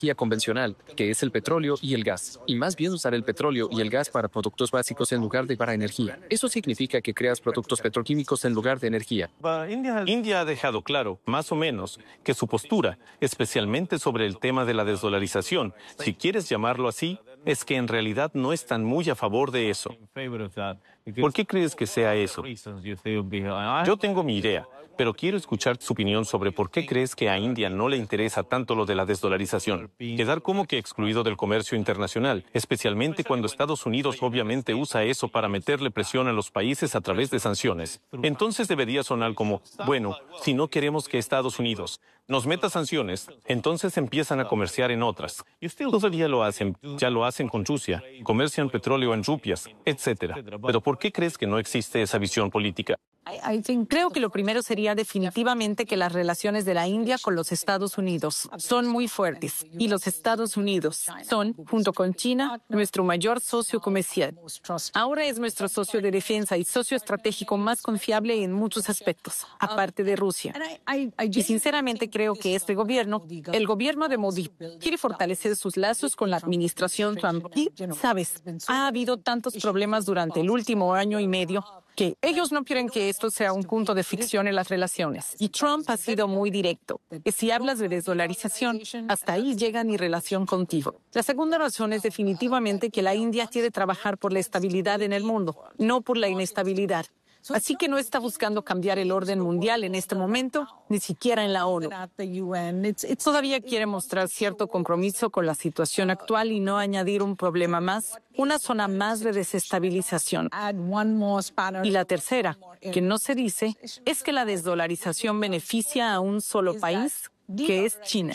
energía convencional, que es el petróleo y el gas, y más bien usar el petróleo y el gas para productos básicos en lugar de para energía. Eso significa que creas productos petroquímicos en lugar de energía. India ha dejado claro, más o menos, que su postura, especialmente sobre el tema de la desdolarización, si quieres llamarlo así, es que en realidad no están muy a favor de eso. ¿Por qué crees que sea eso? Yo tengo mi idea, pero quiero escuchar su opinión sobre por qué crees que a India no le interesa tanto lo de la desdolarización. Quedar como que excluido del comercio internacional, especialmente cuando Estados Unidos obviamente usa eso para meterle presión a los países a través de sanciones. Entonces debería sonar como, bueno, si no queremos que Estados Unidos nos meta sanciones, entonces empiezan a comerciar en otras. Todavía lo hacen, ya lo hacen con Rusia, comercian petróleo en rupias, etc. Pero ¿por qué crees que no existe esa visión política? Creo que lo primero sería definitivamente que las relaciones de la India con los Estados Unidos son muy fuertes y los Estados Unidos son, junto con China, nuestro mayor socio comercial. Ahora es nuestro socio de defensa y socio estratégico más confiable en muchos aspectos, aparte de Rusia. Y sinceramente creo que este gobierno, el gobierno de Modi, quiere fortalecer sus lazos con la administración Trump. Y, sabes, ha habido tantos problemas durante el último año y medio que ellos no quieren que esto sea un punto de fricción en las relaciones. Y Trump ha sido muy directo, que si hablas de desdolarización, hasta ahí llega mi relación contigo. La segunda razón es definitivamente que la India quiere trabajar por la estabilidad en el mundo, no por la inestabilidad. Así que no está buscando cambiar el orden mundial en este momento, ni siquiera en la ONU. Todavía quiere mostrar cierto compromiso con la situación actual y no añadir un problema más, una zona más de desestabilización. Y la tercera, que no se dice, es que la desdolarización beneficia a un solo país, que es China.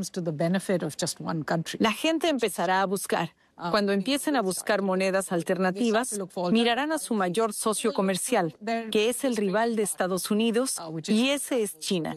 La gente empezará a buscar. Cuando empiecen a buscar monedas alternativas, mirarán a su mayor socio comercial, que es el rival de Estados Unidos, y ese es China.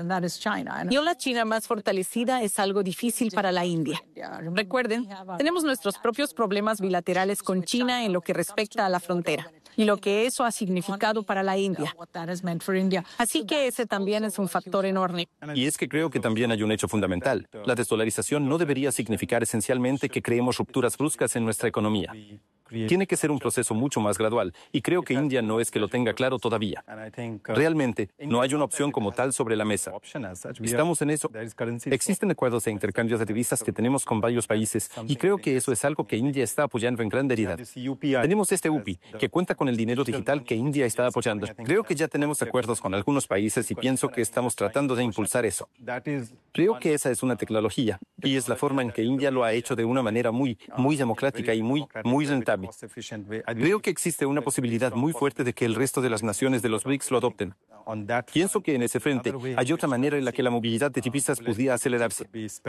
Y una China más fortalecida es algo difícil para la India. Recuerden, tenemos nuestros propios problemas bilaterales con China en lo que respecta a la frontera y lo que eso ha significado para la India. Así que ese también es un factor enorme. Y es que creo que también hay un hecho fundamental. La desdolarización no debería significar esencialmente que creemos rupturas bruscas en nuestra economía. Tiene que ser un proceso mucho más gradual, y creo que India no es que lo tenga claro todavía. Realmente, no hay una opción como tal sobre la mesa. Estamos en eso. Existen acuerdos de intercambios de divisas que tenemos con varios países, y creo que eso es algo que India está apoyando en gran medida. Tenemos este UPI, que cuenta con el dinero digital que India está apoyando. Creo que ya tenemos acuerdos con algunos países y pienso que estamos tratando de impulsar eso. Creo que esa es una tecnología, y es la forma en que India lo ha hecho de una manera muy democrática y muy rentable. Creo que existe una posibilidad muy fuerte de que el resto de las naciones de los BRICS lo adopten. Pienso que en ese frente hay otra manera en la que la movilidad de divisas podría acelerarse.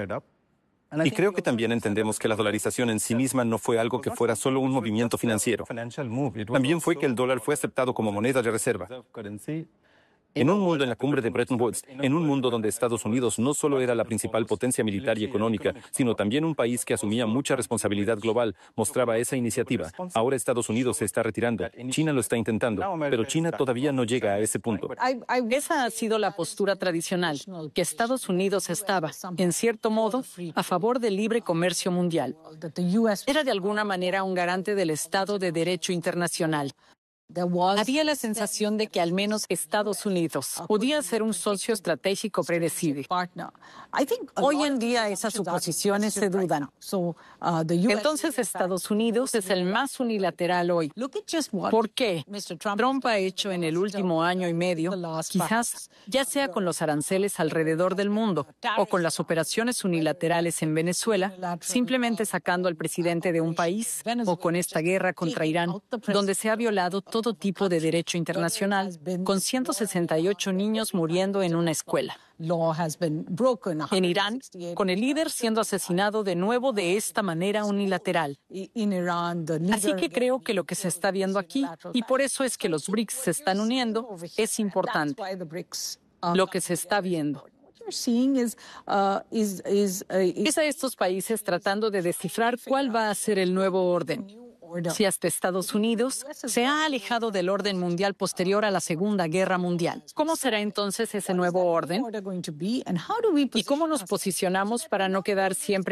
Y creo que también entendemos que la dolarización en sí misma no fue algo que fuera solo un movimiento financiero. También fue que el dólar fue aceptado como moneda de reserva. En un mundo en la cumbre de Bretton Woods, en un mundo donde Estados Unidos no solo era la principal potencia militar y económica, sino también un país que asumía mucha responsabilidad global, mostraba esa iniciativa. Ahora Estados Unidos se está retirando. China lo está intentando, pero China todavía no llega a ese punto. Esa ha sido la postura tradicional, que Estados Unidos estaba, en cierto modo, a favor del libre comercio mundial. Era de alguna manera un garante del Estado de Derecho internacional. Había la sensación de que al menos Estados Unidos podía ser un socio estratégico predecible. Hoy en día esas suposiciones se dudan. Entonces Estados Unidos es el más unilateral hoy. ¿Por qué? Trump ha hecho en el último año y medio, quizás ya sea con los aranceles alrededor del mundo o con las operaciones unilaterales en Venezuela, simplemente sacando al presidente de un país, o con esta guerra contra Irán, donde se ha violado todo tipo de derecho internacional, con 168 niños muriendo en una escuela. En Irán, con el líder siendo asesinado de nuevo de esta manera unilateral. Así que creo que lo que se está viendo aquí, y por eso es que los BRICS se están uniendo, es importante. Lo que se está viendo es a estos países tratando de descifrar cuál va a ser el nuevo orden. Si hasta Estados Unidos se ha alejado del orden mundial posterior a la Segunda Guerra Mundial. ¿Cómo será entonces ese nuevo orden? ¿Y cómo nos posicionamos para no quedar siempre